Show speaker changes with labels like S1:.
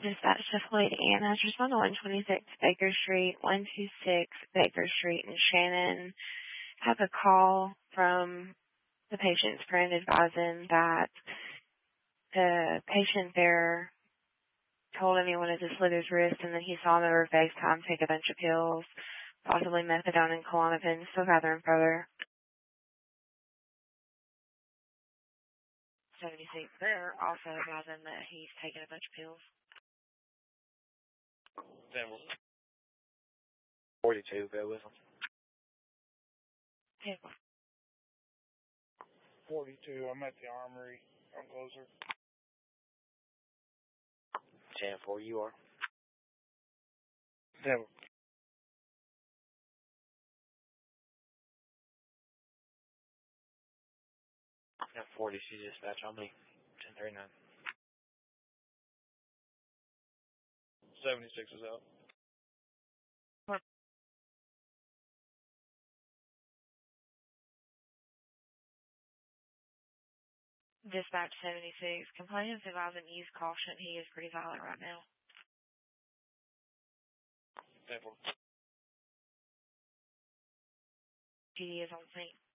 S1: Dispatch to Floyd Anna, respond to 126 Baker Street, 126 Baker Street in Shannon. Have a call from the patient's friend advising that the patient there told him he wanted to slit his wrist, and then he saw him over FaceTime take a bunch of pills, possibly methadone and Klonopin, still gathering further. 76 there, also advising that he's taking a bunch of pills.
S2: 42, go with him.
S3: 42, I'm at the Armory. I'm closer.
S2: 10-4, you are.
S3: 10.
S2: Got 40, she dispatch on me. 10-39.
S3: 76 is out.
S1: Dispatch 76. Complainants advising use caution. He is pretty violent right now.
S3: 10-4.
S1: GD is on scene.